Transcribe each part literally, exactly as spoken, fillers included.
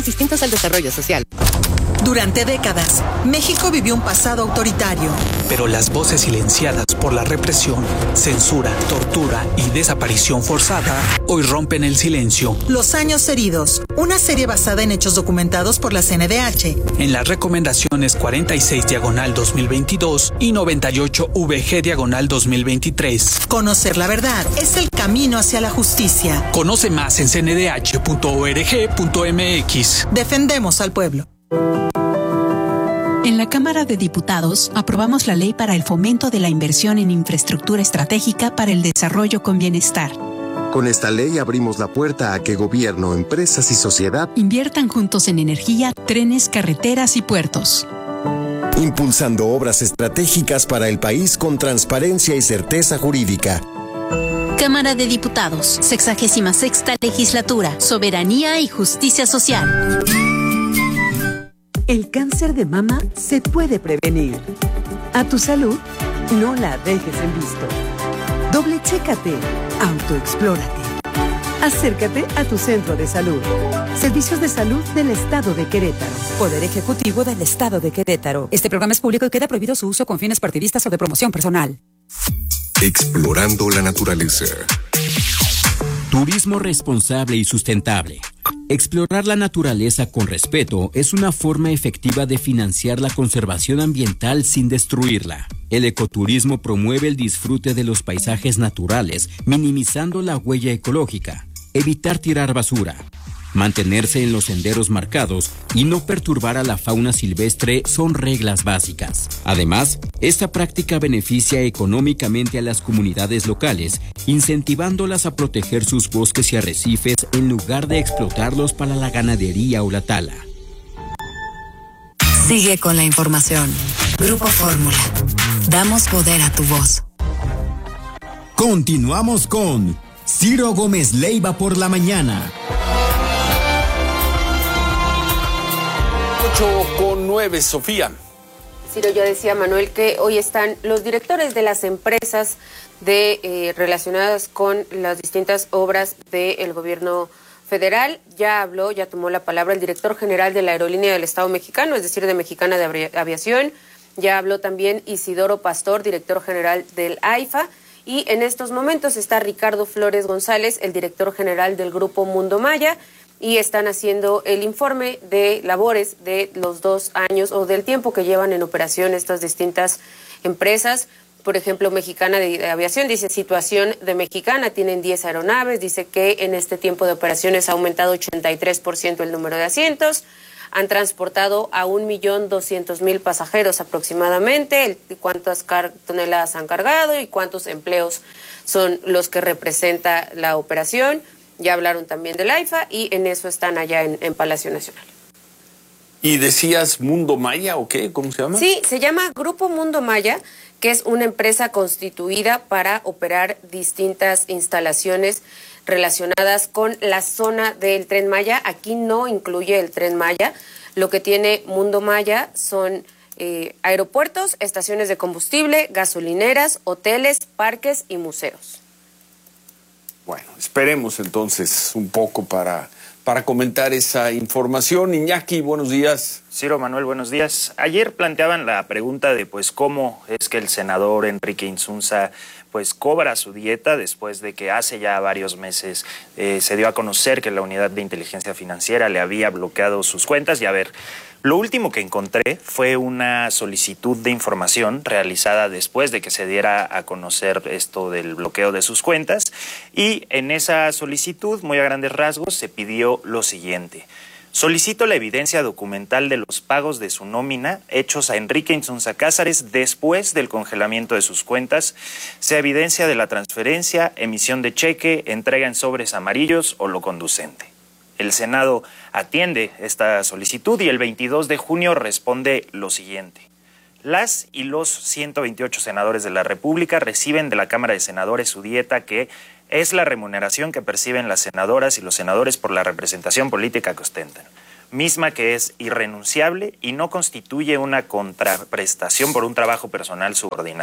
distintos al desarrollo social. Durante décadas, México vivió un pasado autoritario. Pero las voces silenciadas por la represión, censura, tortura y desaparición forzada hoy rompen el silencio. Los años heridos, una serie basada en hechos documentados por la C N D H. En las recomendaciones cuarenta y seis diagonal dos mil veintidós y noventa y ocho V G diagonal dos mil veintitrés. Conocer la verdad es el camino hacia la justicia. Conoce más en c n d h punto org punto m x. Defendemos al pueblo. En la Cámara de Diputados aprobamos la ley para el fomento de la inversión en infraestructura estratégica para el desarrollo con bienestar. Con esta ley abrimos la puerta a que gobierno, empresas y sociedad inviertan juntos en energía, trenes, carreteras y puertos. Impulsando obras estratégicas para el país con transparencia y certeza jurídica. Cámara de Diputados, sexagésima sexta legislatura, soberanía y justicia social. El cáncer de mama se puede prevenir. A tu salud, no la dejes en visto. Doble chécate, autoexplórate. Acércate a tu centro de salud. Servicios de salud del Estado de Querétaro. Poder Ejecutivo del Estado de Querétaro. Este programa es público y queda prohibido su uso con fines partidistas o de promoción personal. Explorando la naturaleza. Turismo responsable y sustentable. Explorar la naturaleza con respeto es una forma efectiva de financiar la conservación ambiental sin destruirla. El ecoturismo promueve el disfrute de los paisajes naturales, minimizando la huella ecológica. Evitar tirar basura. Mantenerse en los senderos marcados y no perturbar a la fauna silvestre son reglas básicas. Además, esta práctica beneficia económicamente a las comunidades locales, incentivándolas a proteger sus bosques y arrecifes en lugar de explotarlos para la ganadería o la tala. Sigue con la información. Grupo Fórmula. Damos poder a tu voz. Continuamos con Ciro Gómez Leiva por la mañana. ocho con nueve, Sofía. Ciro, ya decía Manuel que hoy están los directores de las empresas de eh, relacionadas con las distintas obras del gobierno federal. Ya habló, ya tomó la palabra el director general de la Aerolínea del Estado Mexicano, es decir, de Mexicana de Aviación. Ya habló también Isidoro Pastor, director general del AIFA. Y en estos momentos está Ricardo Flores González, el director general del Grupo Mundo Maya, y están haciendo el informe de labores de los dos años o del tiempo que llevan en operación estas distintas empresas. Por ejemplo, Mexicana de Aviación dice situación de Mexicana, tienen diez aeronaves, dice que en este tiempo de operaciones ha aumentado ochenta y tres por ciento el número de asientos, han transportado a un millón doscientos mil pasajeros aproximadamente, cuántas car- toneladas han cargado y cuántos empleos son los que representa la operación. Ya hablaron también del AIFA y en eso están allá en, en Palacio Nacional. ¿Y decías Mundo Maya o qué? ¿Cómo se llama? Sí, se llama Grupo Mundo Maya, que es una empresa constituida para operar distintas instalaciones relacionadas con la zona del Tren Maya. Aquí no incluye el Tren Maya. Lo que tiene Mundo Maya son eh, aeropuertos, estaciones de combustible, gasolineras, hoteles, parques y museos. Bueno, esperemos entonces un poco para, para comentar esa información. Iñaki, buenos días. Ciro, Manuel, buenos días. Ayer planteaban la pregunta de pues cómo es que el senador Enrique Insunza pues cobra su dieta después de que hace ya varios meses eh, se dio a conocer que la Unidad de Inteligencia Financiera le había bloqueado sus cuentas. Y a ver, lo último que encontré fue una solicitud de información realizada después de que se diera a conocer esto del bloqueo de sus cuentas, y en esa solicitud, muy a grandes rasgos, se pidió lo siguiente: solicito la evidencia documental de los pagos de su nómina hechos a Enrique Insunza Cázares después del congelamiento de sus cuentas, sea evidencia de la transferencia, emisión de cheque, entrega en sobres amarillos o lo conducente. El Senado atiende esta solicitud y el veintidós de junio responde lo siguiente: las y los ciento veintiocho senadores de la República reciben de la Cámara de Senadores su dieta, que es la remuneración que perciben las senadoras y los senadores por la representación política que ostentan, misma que es irrenunciable y no constituye una contraprestación por un trabajo personal subordinado.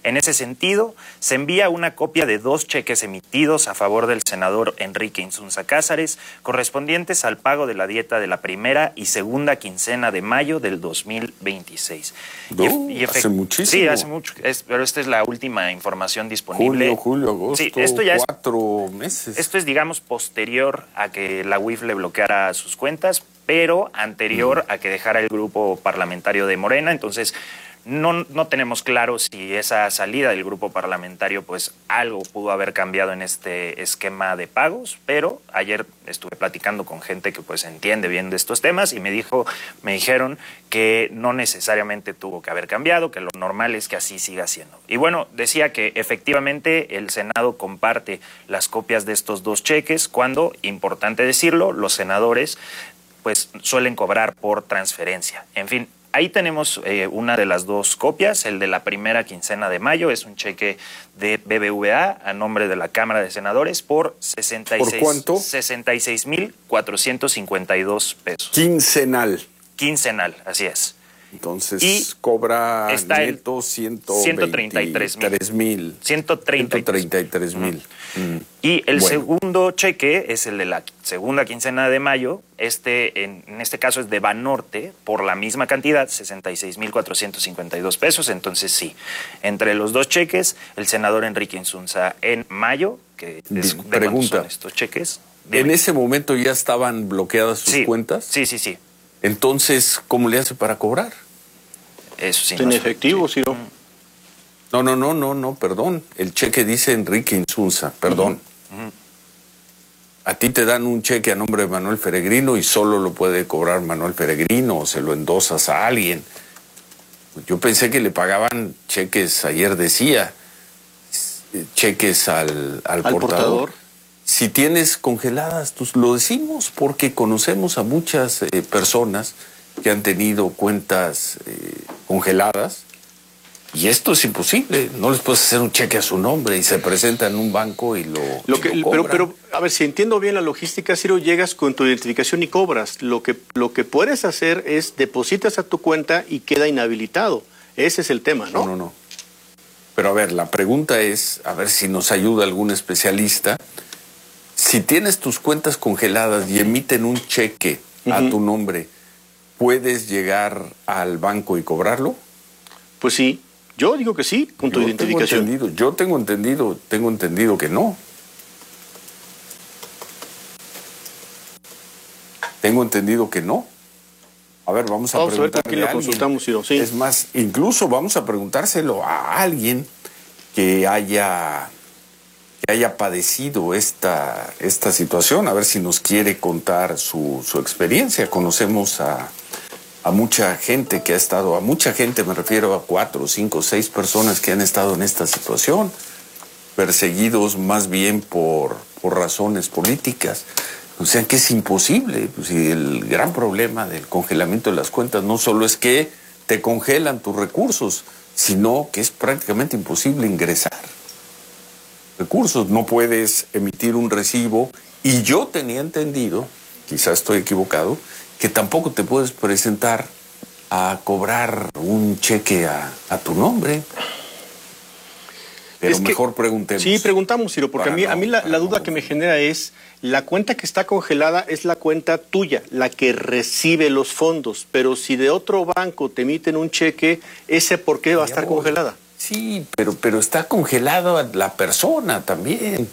En ese sentido, se envía una copia de dos cheques emitidos a favor del senador Enrique Insunza Cázares, correspondientes al pago de la dieta de la primera y segunda quincena de mayo del dos mil veintiséis. No, y, y hace muchísimo. Sí, hace mucho, es, pero esta es la última información disponible. Julio, julio, agosto, sí, esto ya cuatro es, meses. Esto es, digamos, posterior a que la U I F le bloqueara sus cuentas, pero anterior mm. a que dejara el grupo parlamentario de Morena. Entonces, No, no tenemos claro si esa salida del grupo parlamentario, pues algo pudo haber cambiado en este esquema de pagos, pero ayer estuve platicando con gente que pues entiende bien de estos temas y me dijo, me dijeron que no necesariamente tuvo que haber cambiado, que lo normal es que así siga siendo. Y bueno, decía que efectivamente el Senado comparte las copias de estos dos cheques cuando, importante decirlo, los senadores pues suelen cobrar por transferencia. En fin, ahí tenemos eh, una de las dos copias, el de la primera quincena de mayo, es un cheque de B B V A a nombre de la Cámara de Senadores por sesenta y seis, ¿por cuánto? sesenta y seis mil cuatrocientos cincuenta y dos pesos. Quincenal. Quincenal, así es. Entonces y cobra está neto ciento treinta y tres mil. ciento treinta y tres mil. Mm. Y el bueno. segundo cheque es el de la segunda quincena de mayo. Este, en, en este caso es de Banorte, por la misma cantidad, sesenta y seis mil cuatrocientos cincuenta y dos pesos. Entonces sí, entre los dos cheques, el senador Enrique Insunza en mayo, que es de pregunta, son estos cheques. Dime. ¿En ese momento ya estaban bloqueadas sus sí, cuentas? Sí, sí, sí. Entonces, ¿cómo le hace para cobrar? Eso sí. ¿En no efectivo, sí. Ciro? No, no, no, no, no, perdón. El cheque dice Enrique Insunza, perdón. Uh-huh. Uh-huh. A ti te dan un cheque a nombre de Manuel Peregrino y solo lo puede cobrar Manuel Peregrino o se lo endosas a alguien. Yo pensé que le pagaban cheques, ayer decía, cheques al, al, al portador. portador. Si tienes congeladas, pues lo decimos porque conocemos a muchas eh, personas que han tenido cuentas eh, congeladas y esto es imposible. No les puedes hacer un cheque a su nombre y se presenta en un banco y lo, lo, que, y lo pero, pero, a ver, si entiendo bien la logística, Ciro, llegas con tu identificación y cobras. Lo que, lo que puedes hacer es depositas a tu cuenta y queda inhabilitado. Ese es el tema, ¿no? No, no, no. Pero a ver, la pregunta es, a ver si nos ayuda algún especialista. Si tienes tus cuentas congeladas y emiten un cheque uh-huh. a tu nombre, ¿puedes llegar al banco y cobrarlo? Pues sí, yo digo que sí, con tu yo identificación. Tengo entendido, yo tengo entendido, tengo entendido que no. Tengo entendido que no. A ver, vamos a vamos preguntarle a ver con quién lo consultamos, Ciro, sí. Es más, incluso vamos a preguntárselo a alguien que haya... que haya padecido esta, esta situación, a ver si nos quiere contar su, su experiencia. Conocemos a, a mucha gente que ha estado, a mucha gente me refiero a cuatro, cinco, seis personas que han estado en esta situación, perseguidos más bien por, por razones políticas. O sea que es imposible. Pues, y el gran problema del congelamiento de las cuentas no solo es que te congelan tus recursos, sino que es prácticamente imposible ingresar recursos, no puedes emitir un recibo y yo tenía entendido, quizás estoy equivocado, que tampoco te puedes presentar a cobrar un cheque a, a tu nombre. Pero es mejor que, preguntemos. Sí, preguntamos, Ciro, porque a mí, no, a mí la, la duda no. que me genera es, la cuenta que está congelada es la cuenta tuya, la que recibe los fondos, pero si de otro banco te emiten un cheque, ¿ese por qué va a estar congelada? Sí, pero, pero está congelada la persona también.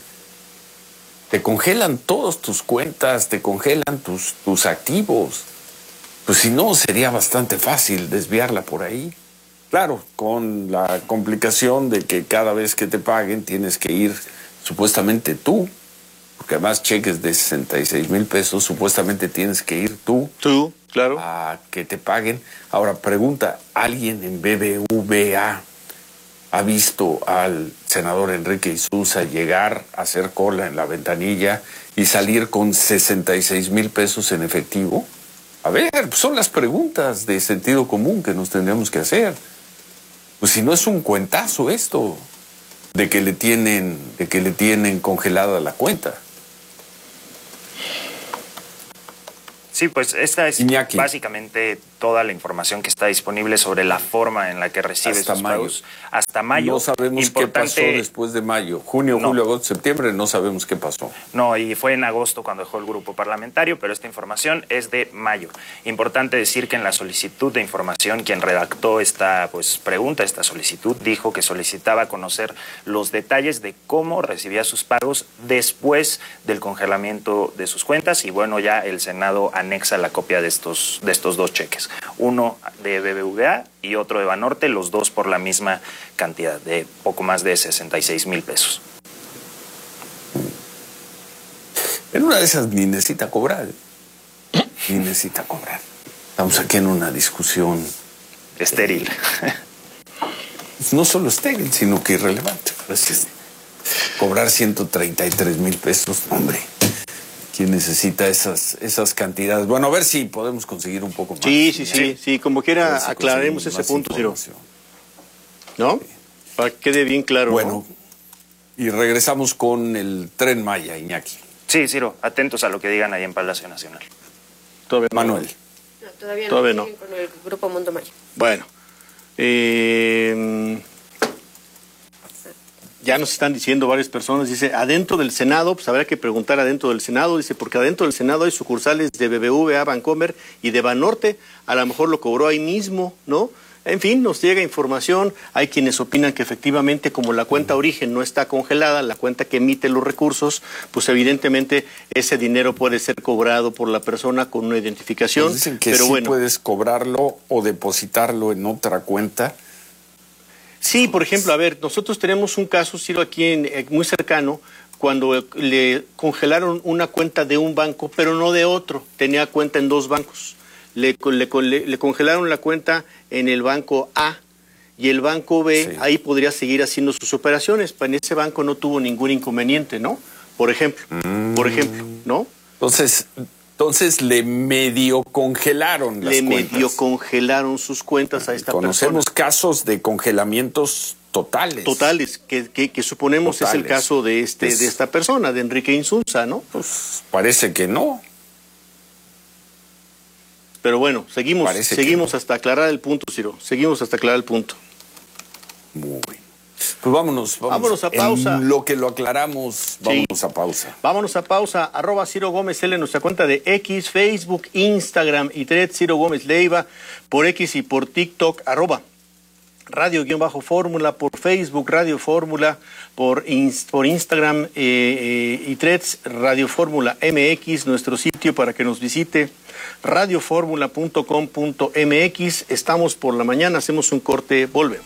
Te congelan todas tus cuentas, te congelan tus, tus activos. Pues si no, sería bastante fácil desviarla por ahí. Claro, con la complicación de que cada vez que te paguen tienes que ir supuestamente tú, porque además cheques de sesenta y seis mil pesos, supuestamente tienes que ir tú. Tú, claro. A que te paguen. Ahora, pregunta, ¿alguien en B B V A ha visto al senador Enrique Insunza llegar a hacer cola en la ventanilla y salir con sesenta y seis mil pesos en efectivo? A ver, son las preguntas de sentido común que nos tendríamos que hacer. Pues si no es un cuentazo esto, de que le tienen, de que le tienen congelada la cuenta. Sí, pues esta es Iñaki. Básicamente toda la información que está disponible sobre la forma en la que recibe hasta sus mayo. pagos. Hasta mayo. No sabemos Importante... qué pasó después de mayo. Junio, no. julio, agosto, septiembre, no sabemos qué pasó. No, y fue en agosto cuando dejó el grupo parlamentario, pero esta información es de mayo. Importante decir que en la solicitud de información, quien redactó esta pues, pregunta, esta solicitud, dijo que solicitaba conocer los detalles de cómo recibía sus pagos después del congelamiento de sus cuentas, y bueno, ya el Senado anexa la copia de estos, de estos dos cheques. Uno de B B V A y otro de Banorte, los dos por la misma cantidad, de poco más de sesenta y seis mil pesos. En una de esas ni necesita cobrar. Ni necesita cobrar. Estamos aquí en una discusión estéril. No solo estéril, sino que irrelevante. Cobrar ciento treinta y tres mil pesos, hombre. ¿Quién necesita esas, esas cantidades? Bueno, a ver si podemos conseguir un poco más. Sí, sí, sí, sí, como quiera si aclaremos ese punto, Ciro. ¿No? Para que quede bien claro. Bueno, ¿no? Y regresamos con el Tren Maya, Iñaki. Sí, Ciro, atentos a lo que digan ahí en Palacio Nacional. Todavía no. Manuel. No, todavía no. Todavía no. Con el Grupo Mundo Maya. Bueno. Eh... Ya nos están diciendo varias personas, dice, adentro del Senado, pues habrá que preguntar adentro del Senado, dice, porque adentro del Senado hay sucursales de B B V A, Bancomer y de Banorte, a lo mejor lo cobró ahí mismo, ¿no? En fin, nos llega información, hay quienes opinan que efectivamente como la cuenta origen no está congelada, la cuenta que emite los recursos, pues evidentemente ese dinero puede ser cobrado por la persona con una identificación. Pues dicen que pero sí bueno, puedes cobrarlo o depositarlo en otra cuenta. Sí, por ejemplo, a ver, nosotros tenemos un caso, Ciro, aquí en, eh, muy cercano, cuando le congelaron una cuenta de un banco, pero no de otro, tenía cuenta en dos bancos. Le, le, le, le congelaron la cuenta en el banco A y el banco B, sí. Ahí podría seguir haciendo sus operaciones, pero en ese banco no tuvo ningún inconveniente, ¿no? Por ejemplo, mm. por ejemplo, ¿no? Entonces... Entonces le medio congelaron las le cuentas. Le medio congelaron sus cuentas a esta Conocemos persona. casos de congelamientos totales. Totales, que, que, que suponemos totales. Es el caso de este es, de esta persona, de Enrique Insunza, ¿no? Pues parece que no. Pero bueno, seguimos, seguimos no. hasta aclarar el punto, Ciro. Seguimos hasta aclarar el punto. Muy bien. Pues vámonos, vámonos. Vámonos a pausa. En lo que lo aclaramos, vámonos sí. a pausa. Vámonos a pausa. Arroba Ciro Gómez L, nuestra cuenta de X, Facebook, Instagram y Threads, Ciro Gómez Leiva, por X y por TikTok, arroba Radio-Fórmula, por Facebook, Radio Fórmula, por, inst por Instagram eh, eh, y Threads, Radio Fórmula M X, nuestro sitio para que nos visite, radio fórmula punto com punto m x. Estamos por la mañana, hacemos un corte, volvemos.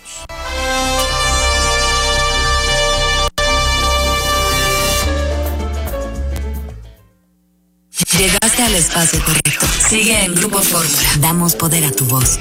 Llegaste al espacio correcto. Sigue en Grupo Fórmula. Damos poder a tu voz.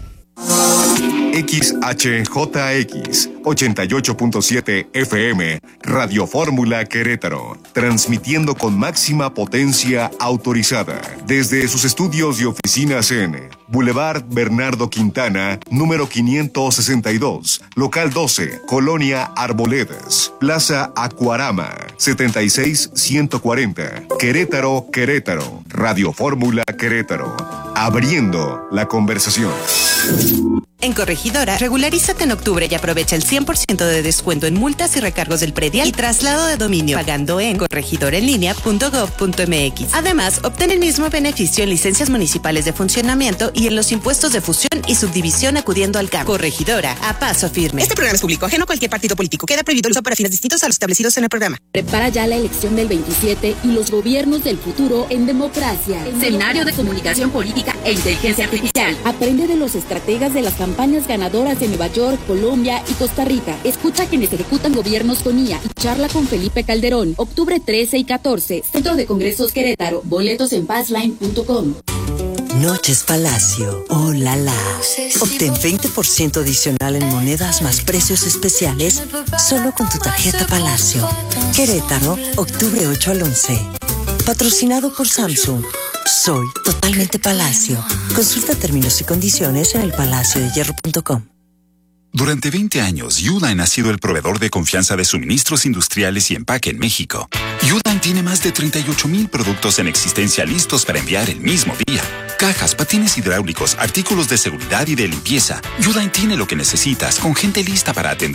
X H J X ochenta y ocho punto siete F M, Radio Fórmula Querétaro, transmitiendo con máxima potencia autorizada desde sus estudios y oficinas en Boulevard Bernardo Quintana, número quinientos sesenta y dos, local doce, Colonia Arboledas, Plaza Acuarama, setenta y seis ciento cuarenta, Querétaro, Querétaro, Radio Fórmula Querétaro, abriendo la conversación. En Corregidora, regularízate en octubre y aprovecha el cien por ciento de descuento en multas y recargos del predial y traslado de dominio, pagando en corregidoraenlinea punto gob punto m x. Además, obtén el mismo beneficio en licencias municipales de funcionamiento y en los impuestos de fusión y subdivisión acudiendo al C A M. Corregidora, a paso firme. Este programa es público, ajeno a cualquier partido político. Queda prohibido el uso para fines distintos a los establecidos en el programa. Prepara ya la elección del veintisiete y los gobiernos del futuro en democracia. En Seminario de Comunicación Política e Inteligencia Artificial. Aprende de los estrategas de las campañas ganadoras de Nueva York, Colombia y Costa Rica. Escucha a quienes ejecutan gobiernos con I A y charla con Felipe Calderón. Octubre trece y catorce. Centro de Congresos Querétaro. Boletos en passline punto com. Noches Palacio. Oh, la la. Obtén veinte por ciento adicional en monedas más precios especiales solo con tu tarjeta Palacio. Querétaro, octubre ocho al once. Patrocinado por Samsung. Soy totalmente Palacio. Consulta términos y condiciones en el palacio de hierro punto com. Durante veinte años, Uline ha sido el proveedor de confianza de suministros industriales y empaque en México. Uline Yudain tiene más de treinta y ocho mil productos en existencia listos para enviar el mismo día. Cajas, patines hidráulicos, artículos de seguridad y de limpieza. Yudain tiene lo que necesitas con gente lista para atender